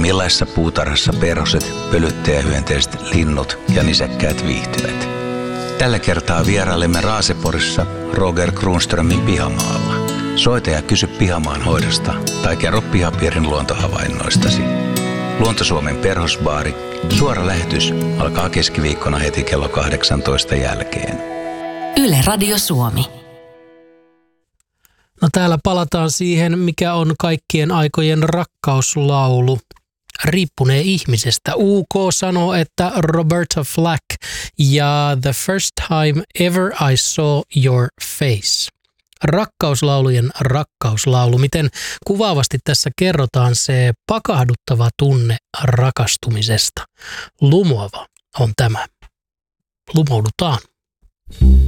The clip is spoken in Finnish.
millaisessa puutarhassa perhoset, pölyttäjähyönteiset, linnut ja nisäkkäät viihtyvät. Tällä kertaa vierailemme Raaseporissa Roger Kronströmin pihamaalla. Soita ja kysy pihamaan hoidosta tai kerro pihapiirin luontohavainnoistasi. Luonto-Suomen perhosbaari. Suora lähetys alkaa keskiviikkona heti kello 18 jälkeen. Yle Radio Suomi. No täällä palataan siihen, mikä on kaikkien aikojen rakkauslaulu. Riippunee ihmisestä. UK sanoo, että Roberta Flack ja The First Time Ever I Saw Your Face. Rakkauslaulujen rakkauslaulu. Miten kuvaavasti tässä kerrotaan se pakahduttava tunne rakastumisesta. Lumoava on tämä. Lumoudutaan.